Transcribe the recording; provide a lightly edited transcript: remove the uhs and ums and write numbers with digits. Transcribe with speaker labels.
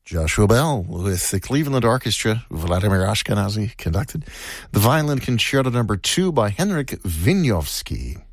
Speaker 1: Joshua Bell with the Cleveland Orchestra, Vladimir Ashkenazy conducted. The Violin Concerto No. 2 by Henryk Wieniawski.